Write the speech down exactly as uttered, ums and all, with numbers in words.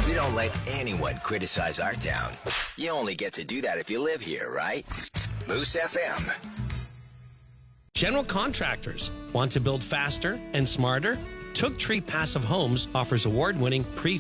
We don't let anyone criticize our town. You only get to do that if you live here, right? Moose F M. General contractors want to build faster and smarter? Took Tree Passive Homes offers award-winning pre